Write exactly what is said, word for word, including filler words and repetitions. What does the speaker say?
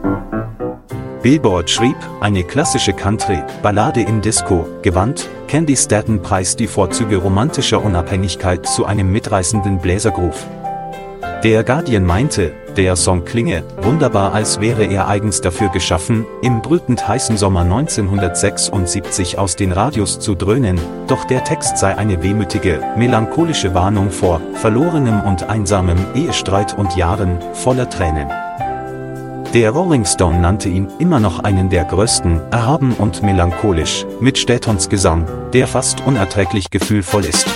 Billboard schrieb, eine klassische Country-Ballade im Disco-Gewand, Candy Staton preist die Vorzüge romantischer Unabhängigkeit zu einem mitreißenden Bläsergroove. Der Guardian meinte, der Song klinge wunderbar, als wäre er eigens dafür geschaffen, im brütend heißen Sommer neunzehnhundertsechsundsiebzig aus den Radios zu dröhnen, doch der Text sei eine wehmütige, melancholische Warnung vor verlorenem und einsamem Ehestreit und Jahren voller Tränen. Der Rolling Stone nannte ihn immer noch einen der größten, erhaben und melancholisch, mit Statons Gesang, der fast unerträglich gefühlvoll ist.